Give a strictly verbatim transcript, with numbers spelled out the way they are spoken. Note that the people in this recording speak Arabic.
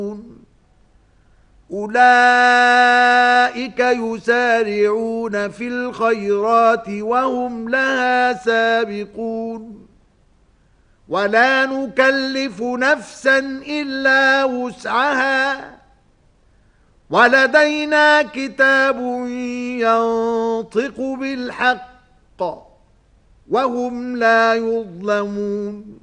أولئك يسارعون في الخيرات وهم لها سابقون ولا نكلف نفسا إلا وسعها ولدينا كتاب ينطق بالحق وهم لا يظلمون